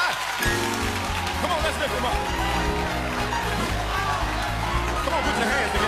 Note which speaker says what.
Speaker 1: Come on, let's lift him up. Come on, put your hands together.